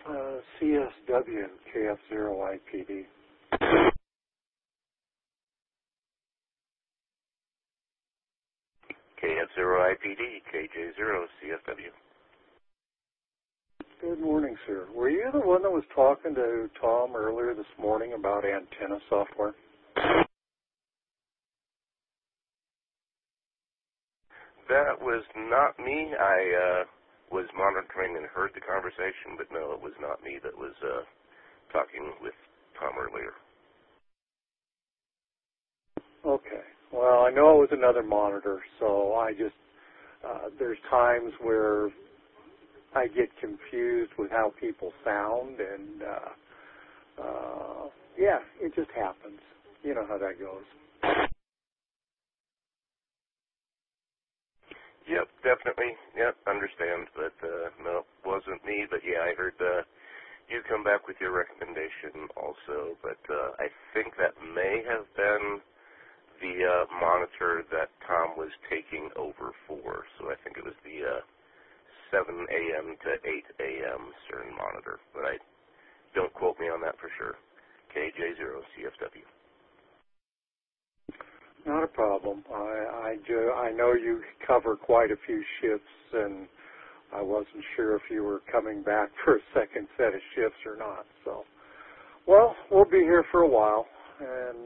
CSW and KF0IPD. KF0IPD, KJ0CFW. Good morning, sir. Were you the one that was talking to Tom earlier this morning about antenna software? That was not me. I was monitoring and heard the conversation, but no, it was not me that was talking with Tom earlier. Okay. Well, I know it was another monitor, so I just, there's times where I get confused with how people sound, and yeah, it just happens. You know how that goes. Yep, definitely. Yep, understand. But no, wasn't me. But yeah, I heard you come back with your recommendation also. But I think that may have been the monitor that Tom was taking over for. So I think it was the 7 a.m. to 8 a.m. CERN monitor. But don't quote me on that for sure. KJ0CFW. Not a problem. I know you cover quite a few shifts, and I wasn't sure if you were coming back for a second set of shifts or not. So, well, we'll be here for a while, and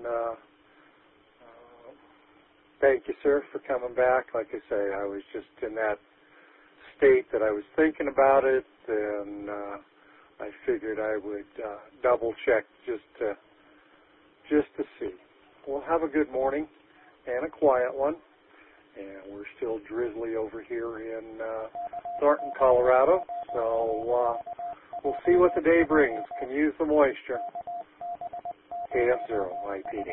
thank you, sir, for coming back. Like I say, I was just in that state that I was thinking about it, and I figured I would double check just to see. Well, have a good morning and a quiet one. And we're still drizzly over here in Thornton, Colorado. So we'll see what the day brings. Can use the moisture. KF0IPD.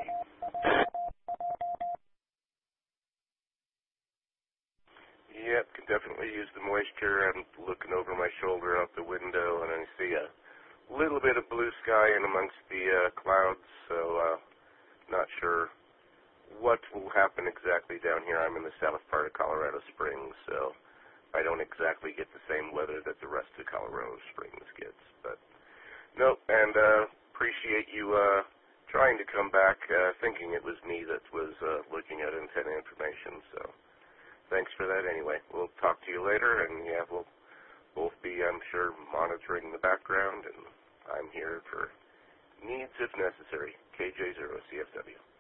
Yep, can definitely use the moisture. I'm looking over my shoulder out the window, and I see a little bit of blue sky in amongst the clouds, so not sure what will happen exactly down here. I'm in the south part of Colorado Springs, so I don't exactly get the same weather that the rest of Colorado Springs gets. But nope, and appreciate you trying to come back, thinking it was me that was looking at antenna information, so thanks for that anyway. We'll talk to you later, and yeah, we'll both be, I'm sure, monitoring the background, and I'm here for needs if necessary. KJ0CFW.